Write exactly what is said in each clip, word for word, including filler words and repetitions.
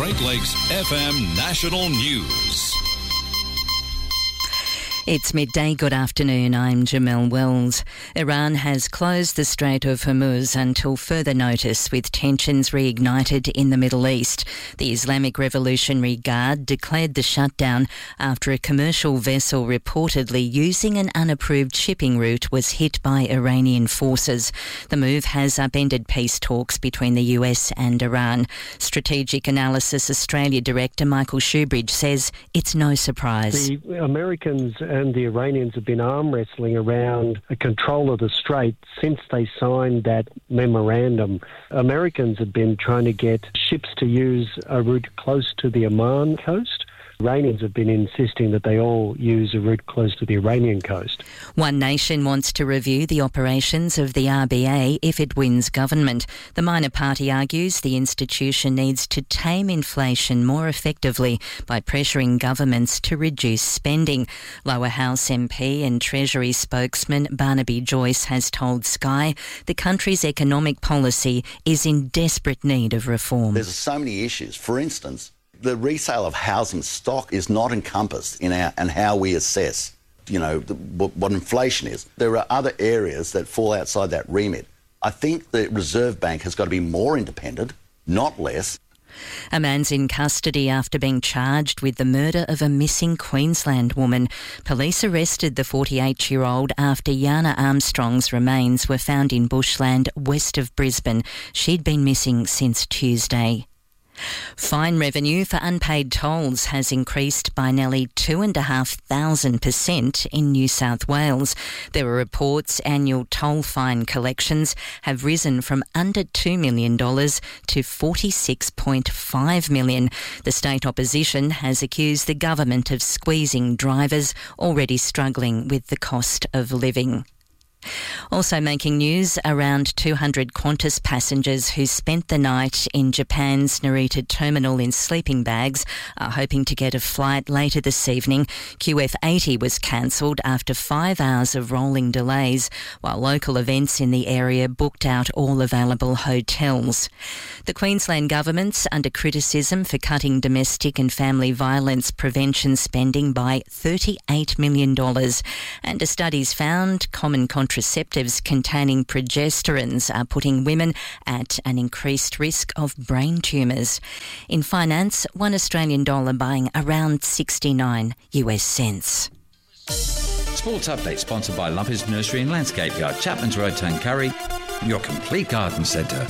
Great Lakes F M National News. It's midday. Good afternoon. I'm Jamelle Wells. Iran has closed the Strait of Hormuz until further notice, with tensions reignited in the Middle East. The Islamic Revolutionary Guard declared the shutdown after a commercial vessel reportedly using an unapproved shipping route was hit by Iranian forces. The move has upended peace talks between the U S and Iran. Strategic Analysis Australia Director Michael Shoebridge says it's no surprise. The Americans and the Iranians have been arm wrestling around a control of the strait since they signed that memorandum. Americans have been trying to get ships to use a route close to the Oman coast. Iranians have been insisting that they all use a route close to the Iranian coast. One Nation wants to review the operations of the R B A if it wins government. The minor party argues the institution needs to tame inflation more effectively by pressuring governments to reduce spending. Lower House M P and Treasury spokesman Barnaby Joyce has told Sky the country's economic policy is in desperate need of reform. There's so many issues. For instance, the resale of housing stock is not encompassed in our and how we assess, you know, the, what, what inflation is. There are other areas that fall outside that remit. I think the Reserve Bank has got to be more independent, not less. A man's in custody after being charged with the murder of a missing Queensland woman. Police arrested the forty-eight-year-old after Yana Armstrong's remains were found in bushland west of Brisbane. She'd been missing since Tuesday. Fine revenue for unpaid tolls has increased by nearly two and a half thousand percent in New South Wales. There are reports annual toll fine collections have risen from under two million dollars to forty-six point five million dollars. The state opposition has accused the government of squeezing drivers already struggling with the cost of living. Also making news, around two hundred Qantas passengers who spent the night in Japan's Narita terminal in sleeping bags are hoping to get a flight later this evening. Q F eighty was cancelled after five hours of rolling delays, while local events in the area booked out all available hotels. The Queensland government's under criticism for cutting domestic and family violence prevention spending by thirty-eight million dollars. And a study's found common contraceptives containing progesterones are putting women at an increased risk of brain tumours. In finance, one Australian dollar buying around sixty-nine US cents. Sports Update sponsored by Lumpy's Nursery and Landscape Yard, Chapman's Road, Tuncurry, your complete garden centre.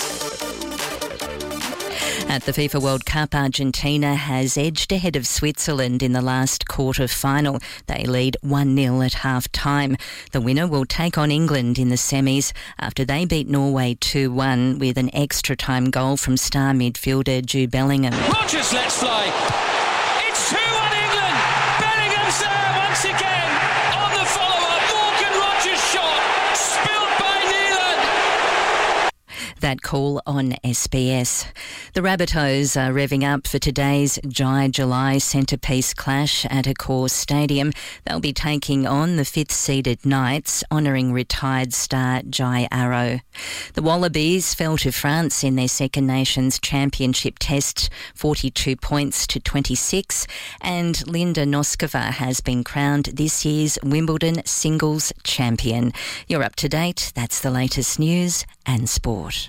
At the FIFA World Cup, Argentina has edged ahead of Switzerland in the last quarter final. They lead one nil at half-time. The winner will take on England in the semis after they beat Norway two one with an extra-time goal from star midfielder Jude Bellingham. Rodgers lets fly. It's two one England. Bellingham's there once again on the follow-up. Morgan Rodgers shot spilled by Neelan. That call on S B S. The Rabbitohs are revving up for today's Jai July centrepiece clash at Accor Stadium. They'll be taking on the fifth-seeded Knights, honouring retired star Jai Arrow. The Wallabies fell to France in their Second Nations Championship test, forty-two points to twenty-six, and Linda Noskova has been crowned this year's Wimbledon singles champion. You're up to date. That's the latest news and sport.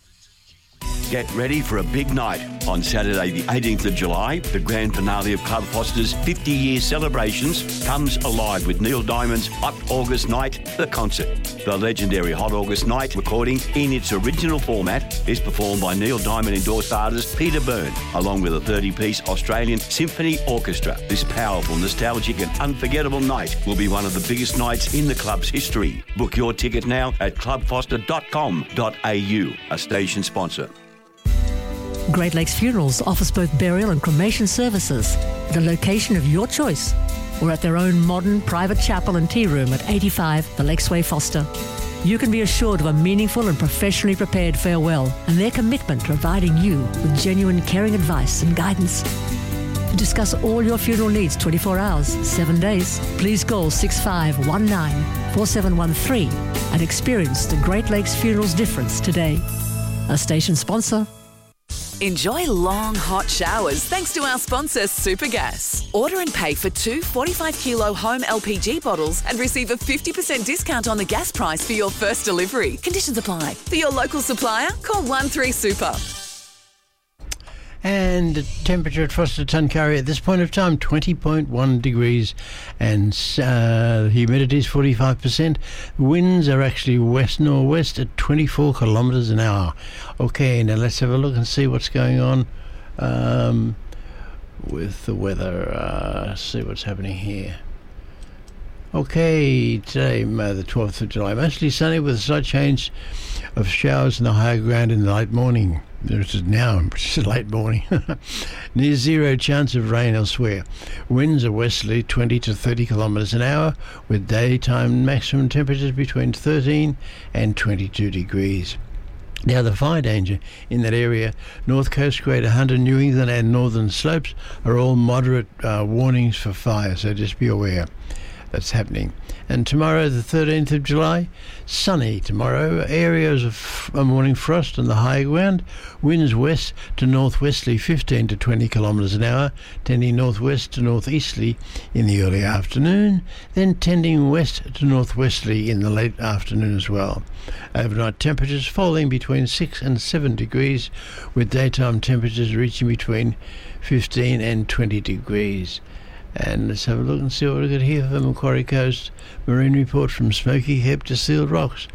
Get ready for a big night. On Saturday the eighteenth of July, the grand finale of Club Foster's fifty-year celebrations comes alive with Neil Diamond's Hot August Night, the concert. The legendary Hot August Night recording in its original format is performed by Neil Diamond-endorsed artist Peter Byrne, along with a thirty-piece Australian symphony orchestra. This powerful, nostalgic and unforgettable night will be one of the biggest nights in the club's history. Book your ticket now at club foster dot com dot a u, a station sponsor. Great Lakes Funerals offers both burial and cremation services at a location of your choice or at their own modern private chapel and tea room at eighty-five The Lakesway, Foster. You can be assured of a meaningful and professionally prepared farewell and their commitment to providing you with genuine caring advice and guidance. To discuss all your funeral needs twenty-four hours, seven days, please call six five one nine, four seven one three and experience the Great Lakes Funerals difference today. A station sponsor. Enjoy long, hot showers thanks to our sponsor, Supergas. Order and pay for two forty-five kilo home L P G bottles and receive a fifty percent discount on the gas price for your first delivery. Conditions apply. For your local supplier, call one three super. And the temperature at Foster Tuncurry at this point of time, twenty point one degrees, and uh, the humidity is forty-five percent. Winds are actually west-northwest at twenty-four kilometres an hour. Okay, now let's have a look and see what's going on um, with the weather. Uh, see what's happening here. Okay, today, uh, the twelfth of July, mostly sunny with a slight change of showers in the higher ground in the late morning. This is now, it's late morning. Near zero chance of rain elsewhere. Winds are westerly, twenty to thirty kilometres an hour, with daytime maximum temperatures between thirteen and twenty-two degrees. Now, the fire danger in that area, North Coast, Greater Hunter, New England and Northern Slopes, are all moderate uh, warnings for fire, so just be aware that's happening. And tomorrow, the thirteenth of July, sunny tomorrow. Areas of a morning frost on the high ground. Winds west to northwesterly, fifteen to twenty kilometres an hour, tending northwest to northeasterly in the early afternoon, then tending west to northwesterly in the late afternoon as well. Overnight temperatures falling between six and seven degrees, with daytime temperatures reaching between fifteen and twenty degrees. And let's have a look and see what we've got here for the Macquarie Coast Marine Report from Smoky Heap to Sealed Rocks.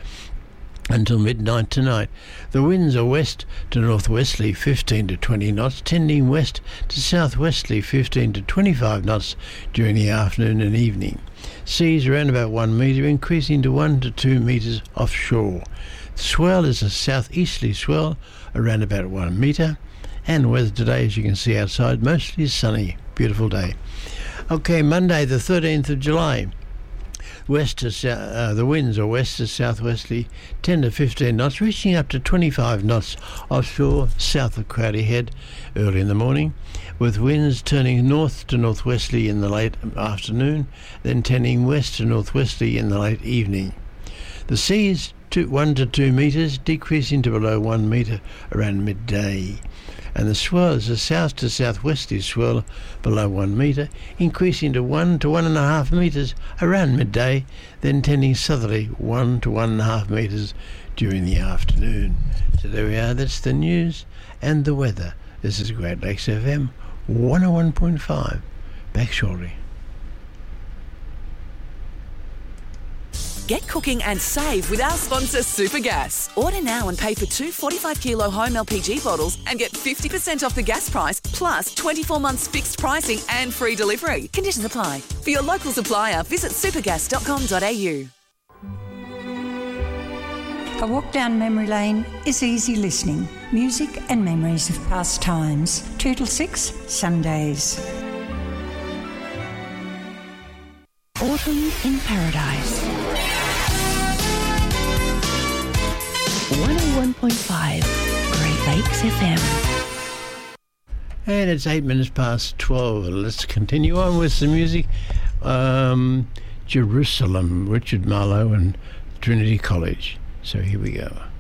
Until midnight tonight, the winds are west to northwesterly, fifteen to twenty knots, tending west to southwesterly, fifteen to twenty-five knots during the afternoon and evening. Seas around about one metre, increasing to one to two metres offshore. The swell is a southeasterly swell around about one metre. And weather today, as you can see outside, mostly sunny. Beautiful day. Okay, Monday the thirteenth of July. West to south, uh, the winds are west to southwesterly, ten to fifteen knots, reaching up to twenty-five knots offshore, south of Crowdy Head, early in the morning, with winds turning north to northwesterly in the late afternoon, then tending west to northwesterly in the late evening. The seas two, one to two metres, decreasing to below one metre around midday. And the swell is a south to southwesterly swell below one metre, increasing to one to one and a half metres around midday, then tending southerly one to one and a half metres during the afternoon. So there we are, that's the news and the weather. This is Great Lakes F M one oh one point five. Back shortly. Get cooking and save with our sponsor, Supergas. Order now and pay for two forty-five kilo home L P G bottles and get fifty percent off the gas price, plus twenty-four months fixed pricing and free delivery. Conditions apply. For your local supplier, visit supergas dot com dot a u. A walk down memory lane is easy listening. Music and memories of past times. two till six, Sundays. Autumn in Paradise. one oh one point five Great Lakes F M. And it's eight minutes past twelve. Let's continue on with some music. Um, Jerusalem, Richard Marlowe and Trinity College. So here we go.